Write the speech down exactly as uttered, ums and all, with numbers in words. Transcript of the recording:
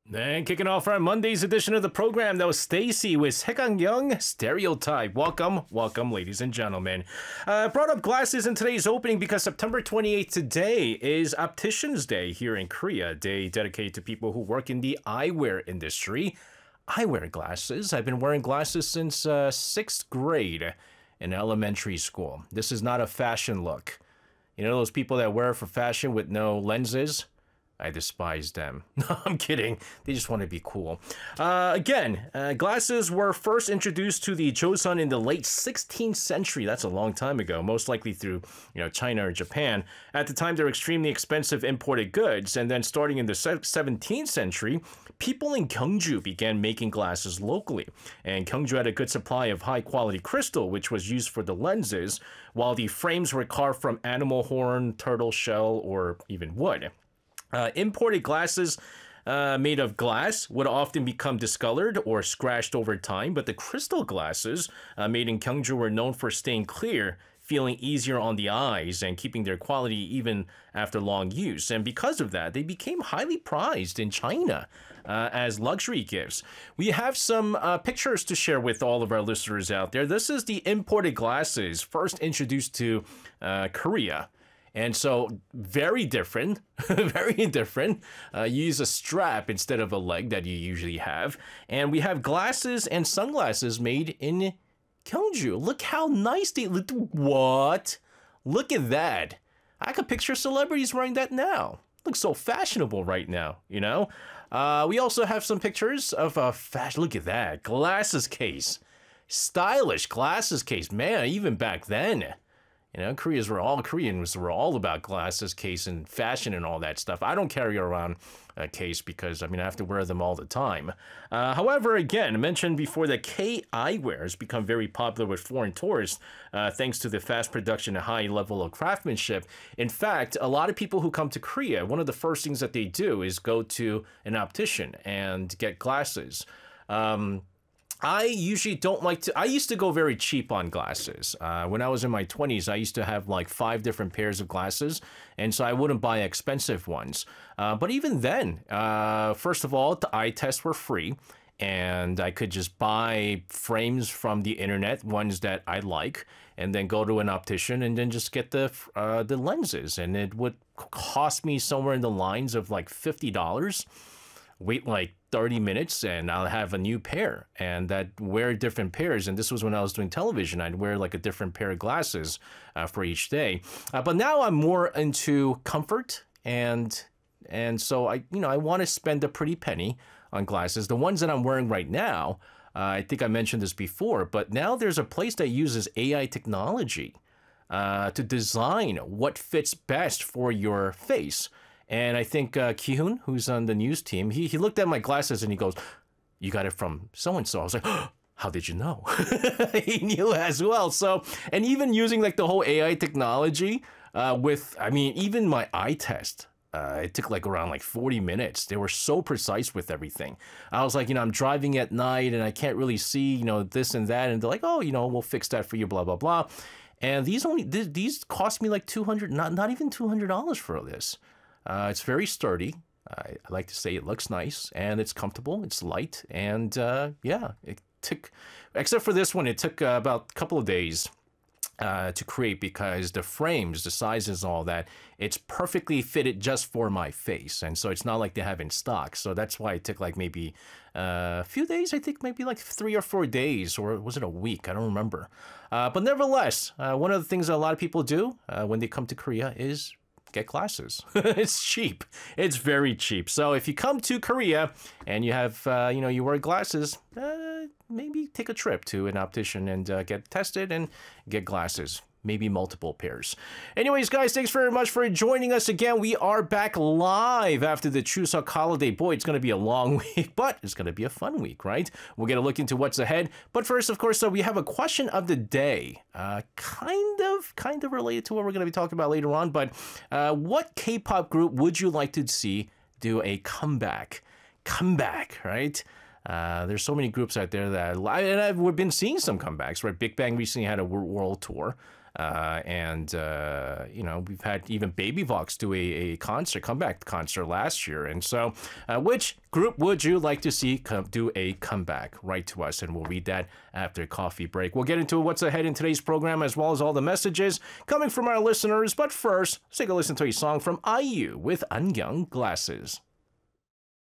And kicking off our Monday's edition of the program, that was Stacy with Haegang Young Stereotype. Welcome, welcome, ladies and gentlemen. I uh, brought up glasses in today's opening because September twenty-eighth today is Opticians Day here in Korea, a day dedicated to people who work in the eyewear industry. I wear glasses. I've been wearing glasses since uh, sixth grade in elementary school. This is not a fashion look. You know those people that wear it for fashion with no lenses? I despise them. No, I'm kidding. They just want to be cool. Uh, again, uh, glasses were first introduced to the Joseon in the late sixteenth century. That's a long time ago, most likely through, you know, China or Japan. At the time, they were extremely expensive imported goods. And then starting in the seventeenth century, people in Gyeongju began making glasses locally. And Gyeongju had a good supply of high-quality crystal, which was used for the lenses, while the frames were carved from animal horn, turtle shell, or even wood. Uh, imported glasses uh, made of glass would often become discolored or scratched over time, but the crystal glasses uh, made in Gyeongju were known for staying clear, feeling easier on the eyes, and keeping their quality even after long use. And because of that, they became highly prized in China uh, as luxury gifts. We have some uh, pictures to share with all of our listeners out there. This is the imported glasses first introduced to uh, Korea. And so, very different, very different. Uh, you use a strap instead of a leg that you usually have. And we have glasses and sunglasses made in Gyeongju. Look how nice they look. What? Look at that. I could picture celebrities wearing that now. Looks so fashionable right now, you know? Uh, we also have some pictures of a fashion. Look at that. Glasses case. Stylish glasses case. Man, even back then. You know, Koreans were all Koreans were all about glasses, case, and fashion and all that stuff. I don't carry around a case because, I mean, I have to wear them all the time. Uh, however, again, I mentioned before that K eyewear has become very popular with foreign tourists uh, thanks to the fast production and high level of craftsmanship. In fact, a lot of people who come to Korea, one of the first things that they do is go to an optician and get glasses. Um, I usually don't like to, I used to go very cheap on glasses. Uh, when I was in my twenties, I used to have like five different pairs of glasses, and so I wouldn't buy expensive ones. Uh, but even then, uh, first of all, the eye tests were free, and I could just buy frames from the internet, ones that I like, and then go to an optician and then just get the, uh, the lenses. And it would cost me somewhere in the lines of like fifty dollars. Wait like thirty minutes and I'll have a new pair, and that wear different pairs. And this was when I was doing television. I'd wear like a different pair of glasses uh, for each day. Uh, but now I'm more into comfort, and and so I you know I want to spend a pretty penny on glasses. The ones that I'm wearing right now, uh, I think I mentioned this before, but now there's a place that uses A I technology uh, to design what fits best for your face. And I think uh, Ki-hoon, who's on the news team, he, he looked at my glasses and he goes, "You got it from so-and-so." I was like, oh, how did you know? He knew as well. So, and even using like the whole A I technology uh, with, I mean, even my eye test, uh, it took like around like forty minutes. They were so precise with everything. I was like, you know, I'm driving at night and I can't really see, you know, this and that. And they're like, oh, you know, we'll fix that for you, blah, blah, blah. And these only, th these cost me like two hundred, not, not even two hundred dollars for this. Uh, it's very sturdy. I, I like to say it looks nice, and it's comfortable. It's light, and uh, yeah, it took, except for this one, it took uh, about a couple of days uh, to create because the frames, the sizes, and all that, it's perfectly fitted just for my face, and so it's not like they have in stock. So that's why it took like maybe uh, a few days. I think maybe like three or four days, or was it a week? I don't remember. Uh, but nevertheless, uh, one of the things that a lot of people do uh, when they come to Korea is get glasses. It's cheap. It's very cheap. So if you come to Korea and you have, uh, you know, you wear glasses, uh, maybe take a trip to an optician and uh, get tested and get glasses. Maybe multiple pairs. Anyways, guys, thanks very much for joining us again. We are back live after the Chuseok holiday. Boy, it's going to be a long week, but it's going to be a fun week, right? We'll get a look into what's ahead. But first, of course, so we have a question of the day. Uh, kind of, kind of related to what we're going to be talking about later on. But uh, what K-pop group would you like to see do a comeback? Comeback, right? Uh, there's so many groups out there that, and I've, we've been seeing some comebacks, right? Big Bang recently had a world tour. Uh, and, uh, you know, we've had even Baby Vox do a, a concert, comeback concert last year. And so, uh, which group would you like to see come, do a comeback? Write to us, and we'll read that after coffee break. We'll get into what's ahead in today's program, as well as all the messages coming from our listeners. But first, let's take a listen to a song from I U with 안경 Glasses.